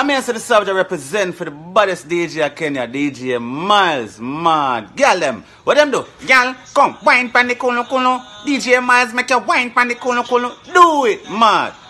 I mean, so the Savage represent for the baddest DJ of Kenya, DJ Miles, mad. Girl them, what them do? Girl, come, wine pan the kuno kuno. DJ Miles make you wine pan the kuno kuno. Do it, mad.